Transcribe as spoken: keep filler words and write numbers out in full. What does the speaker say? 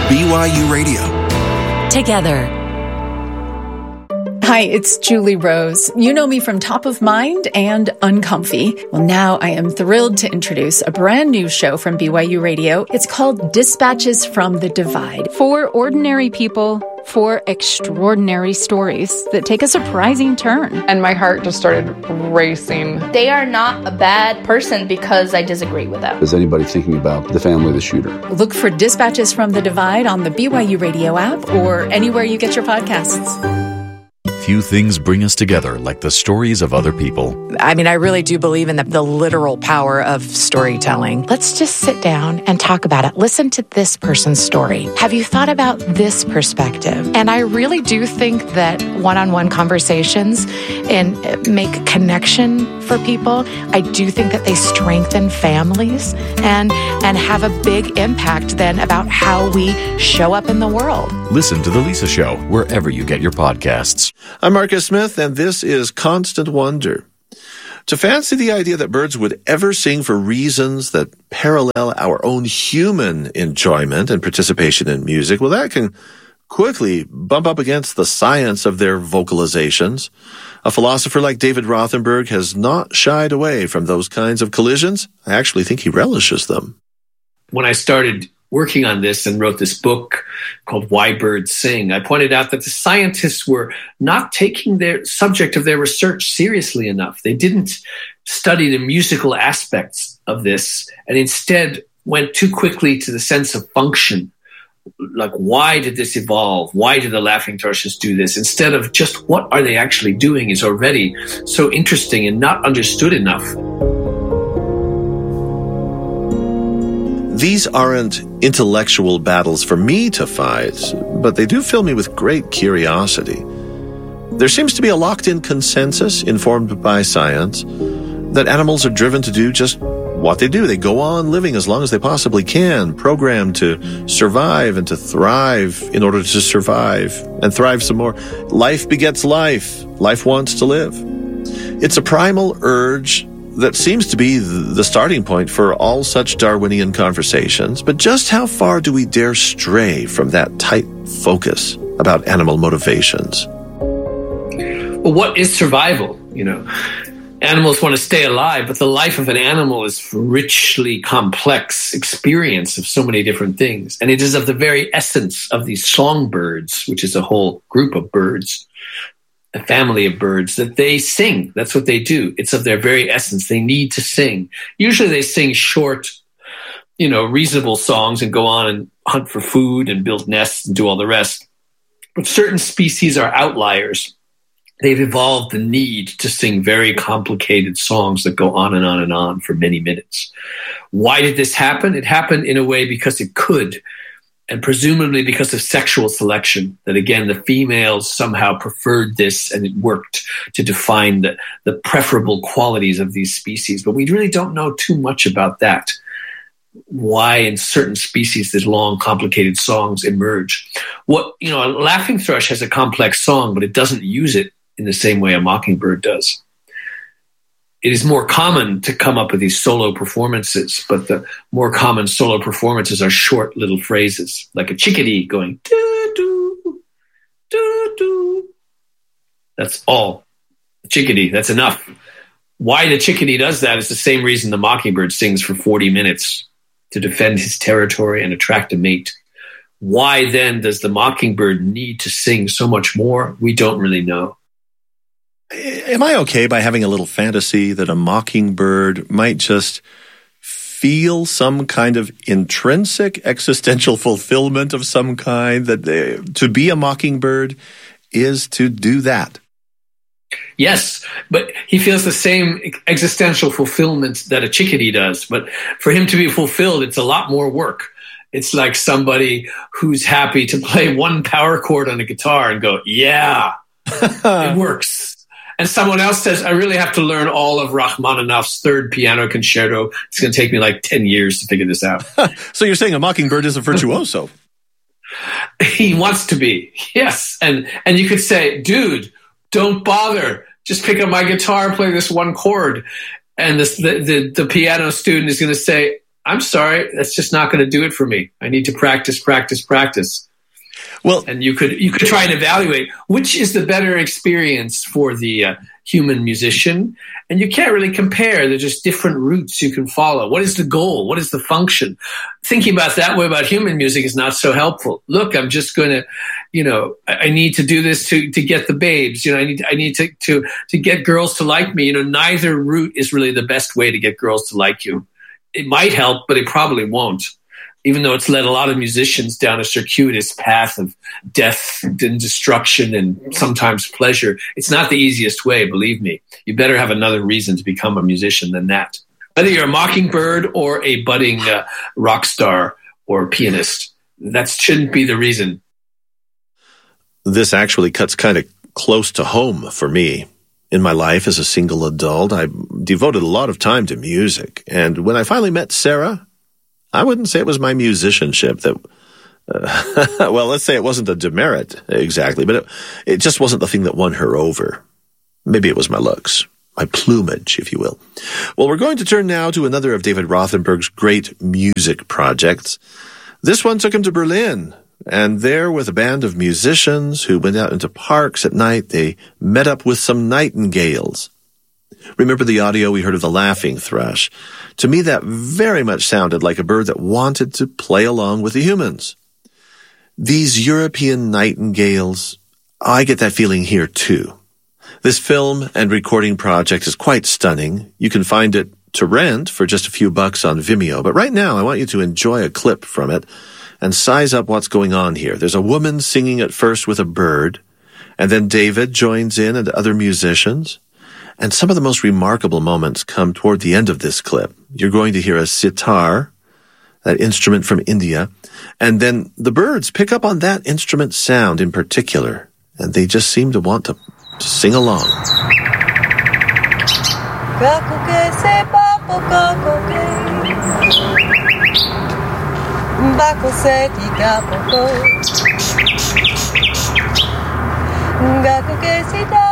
B Y U Radio. Together. Hi, it's Julie Rose. You know me from Top of Mind and Uncomfy. Well, now I am thrilled to introduce a brand new show from B Y U Radio. It's called Dispatches from the Divide. For ordinary people, for extraordinary stories that take a surprising turn. And my heart just started racing. They are not a bad person because I disagree with them. Is anybody thinking about the family of the shooter? Look for Dispatches from the Divide on the B Y U Radio app or anywhere you get your podcasts. Few things bring us together like the stories of other people. I mean, I really do believe in the, the literal power of storytelling. Let's just sit down and talk about it. Listen to this person's story. Have you thought about this perspective? And I really do think that one-on-one conversations and make connection for people. I do think that they strengthen families and, and have a big impact then about how we show up in the world. Listen to The Lisa Show wherever you get your podcasts. I'm Marcus Smith, and this is Constant Wonder. To fancy the idea that birds would ever sing for reasons that parallel our own human enjoyment and participation in music, well, that can quickly bump up against the science of their vocalizations. A philosopher like David Rothenberg has not shied away from those kinds of collisions. I actually think he relishes them. When I started working on this and wrote this book called Why Birds Sing, I pointed out that the scientists were not taking their subject of their research seriously enough. They didn't study the musical aspects of this and instead went too quickly to the sense of function. Like, why did this evolve? Why did the laughing thrushes do this? Instead of just what are they actually doing is already so interesting and not understood enough. These aren't intellectual battles for me to fight, but they do fill me with great curiosity. There seems to be a locked-in consensus informed by science that animals are driven to do just what they do. They go on living as long as they possibly can, programmed to survive and to thrive in order to survive and thrive some more. Life begets life. Life wants to live. It's a primal urge that seems to be the starting point for all such Darwinian conversations. But just how far do we dare stray from that tight focus about animal motivations? Well, what is survival? You know, animals want to stay alive, but the life of an animal is a richly complex experience of so many different things. And it is of the very essence of these songbirds, which is a whole group of birds, a family of birds, that they sing. That's what they do. It's of their very essence. They need to sing. Usually they sing short, you know, reasonable songs and go on and hunt for food and build nests and do all the rest. But certain species are outliers. They've evolved the need to sing very complicated songs that go on and on and on for many minutes. Why did this happen? It happened in a way because it could, and presumably because of sexual selection, that again, the females somehow preferred this and it worked to define the, the preferable qualities of these species. But we really don't know too much about that. Why in certain species these long, complicated songs emerge. What, you know, a laughing thrush has a complex song, but it doesn't use it in the same way a mockingbird does. It is more common to come up with these solo performances, but the more common solo performances are short little phrases, like a chickadee going doo-doo, doo-doo. That's all. Chickadee, that's enough. Why the chickadee does that is the same reason the mockingbird sings for forty minutes, to defend his territory and attract a mate. Why then does the mockingbird need to sing so much more? We don't really know. Am I okay by having a little fantasy that a mockingbird might just feel some kind of intrinsic existential fulfillment of some kind, that they, to be a mockingbird is to do that? Yes, but he feels the same existential fulfillment that a chickadee does. But for him to be fulfilled, it's a lot more work. It's like somebody who's happy to play one power chord on a guitar and go, yeah, it works. And someone else says, I really have to learn all of Rachmaninoff's third piano concerto. It's going to take me like ten years to figure this out. So you're saying a mockingbird is a virtuoso? He wants to be, yes. And and you could say, dude, don't bother. Just pick up my guitar and play this one chord. And this, the, the, the piano student is going to say, I'm sorry, that's just not going to do it for me. I need to practice, practice, practice. Well, and you could you could try and evaluate which is the better experience for the uh, human musician, and you can't really compare. They're just different routes you can follow. What is the goal? What is the function? Thinking about that way about human music is not so helpful. Look, I'm just going to, you know, I, I need to do this to to get the babes. You know, I need I need to to to get girls to like me. You know, neither route is really the best way to get girls to like you. It might help, but it probably won't. Even though it's led a lot of musicians down a circuitous path of death and destruction and sometimes pleasure, it's not the easiest way, believe me. You better have another reason to become a musician than that. Whether you're a mockingbird or a budding uh, rock star or pianist, that shouldn't be the reason. This actually cuts kind of close to home for me. In my life as a single adult, I devoted a lot of time to music. And when I finally met Sarah, I wouldn't say it was my musicianship that, uh, well, let's say it wasn't a demerit exactly, but it, it just wasn't the thing that won her over. Maybe it was my looks, my plumage, if you will. Well, we're going to turn now to another of David Rothenberg's great music projects. This one took him to Berlin, and there with a band of musicians who went out into parks at night, they met up with some nightingales. Remember the audio we heard of the laughing thrush? To me, that very much sounded like a bird that wanted to play along with the humans. These European nightingales, I get that feeling here too. This film and recording project is quite stunning. You can find it to rent for just a few bucks on Vimeo. But right now, I want you to enjoy a clip from it and size up what's going on here. There's a woman singing at first with a bird, and then David joins in and other musicians. And some of the most remarkable moments come toward the end of this clip. You're going to hear a sitar, that instrument from India, and then the birds pick up on that instrument sound in particular, and they just seem to want to, to sing along. Gaku